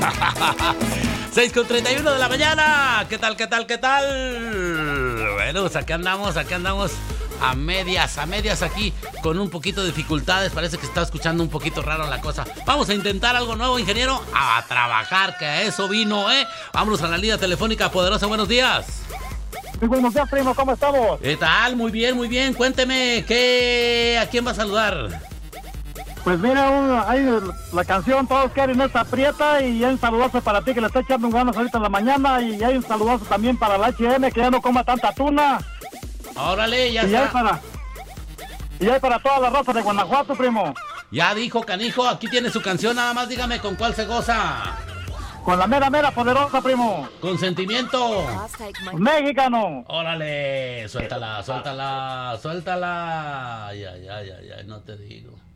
6:31 de la mañana. ¿Qué tal? Bueno, pues aquí andamos a medias aquí con un poquito de dificultades. Parece que está escuchando un poquito raro la cosa. Vamos a intentar algo nuevo, ingeniero. A trabajar, que a eso vino, ¿eh? Vámonos a la línea telefónica poderosa. Buenos días. Muy buenos días, primo. ¿Cómo estamos? ¿Qué tal? Muy bien. Cuénteme, ¿a quién va a saludar? Pues mira, hay la canción Todos quieren esta aprieta, y hay un saludazo para ti que le está echando un ganas ahorita en la mañana, y hay un saludazo también para la H&M que ya no coma tanta tuna. Órale, ya y está. Y hay para toda la raza de Guanajuato, primo. Ya dijo, canijo, aquí tiene su canción, nada más dígame con cuál se goza. Con la mera poderosa, primo. Con sentimiento. Mexicano. Órale, suéltala. Ay, no te digo.